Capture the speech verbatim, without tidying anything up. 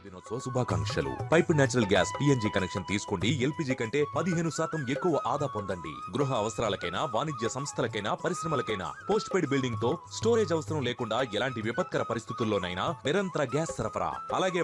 దినోత్సవ శుభాకాంక్షలు. Pipe natural gas PNG connection తీసుకోండి. ఎల్పిజి కంటే పదిహేను శాతం ఎక్కువ ఆదా పొందండి. గృహ అవసరాలకైనా వాణిజ్య సంస్థలకైనా పరిశ్రమలకైనా పోస్ట్ పెయిడ్ బిల్డింగ్ తో స్టోరేజ్ అవసరం లేకుండా ఎలాంటి విపత్కర పరిస్థితుల్లోనైనా నిరంతర గ్యాస్ సరఫరా. అలాగే